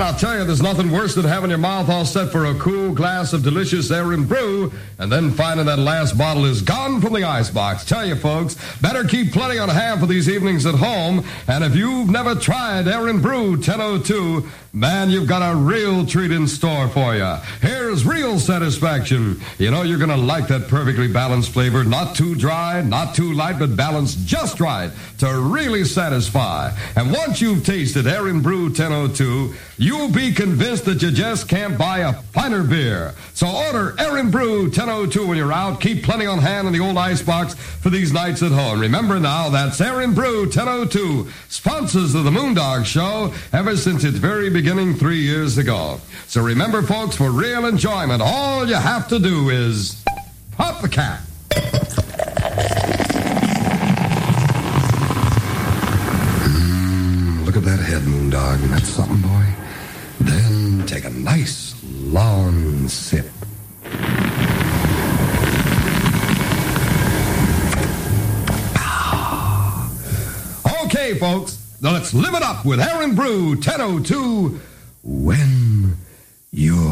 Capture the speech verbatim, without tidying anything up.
I'll tell you, there's nothing worse than having your mouth all set for a cool glass of delicious Aaron Brew and then finding that last bottle is gone from the icebox. Tell you, folks, better keep plenty on hand for these evenings at home. And if you've never tried Aaron Brew ten oh two, man, you've got a real treat in store for you. Here's real satisfaction. You know you're going to like that perfectly balanced flavor. Not too dry, not too light, but balanced just right to really satisfy. And once you've tasted Aaron Brew ten oh two, you'll be convinced that you just can't buy a finer beer. So order Aaron Brew ten oh two when you're out. Keep plenty on hand in the old icebox for these nights at home. Remember now, that's Aaron Brew ten oh two, sponsors of the Moondog Show ever since its very beginning three years ago. So remember, folks, for real enjoyment, all you have to do is pop the cap. Mm, look at that head, Moondog. That's something, boy. Then take a nice long sip. Ah. Okay, folks, now let's live it up with Aaron Brew ten oh two when you're